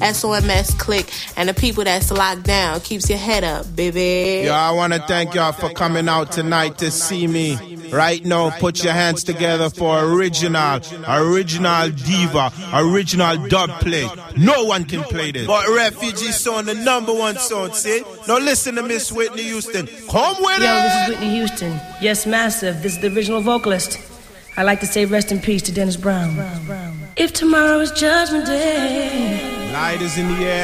SOMS Click, and the people that's locked down. Keeps your head up, baby. Yo, I want to thank y'all for coming out tonight to see me. Right now, put your hands together for original diva, original dub play. No one can play this. But Refugee Sound, the number one sound, see? Now listen to Miss Whitney Houston. Come with it! Yo, this is Whitney Houston. Yes, massive. This is the original vocalist. I like to say rest in peace to Dennis Brown. If tomorrow is Judgment Day, light is in the air.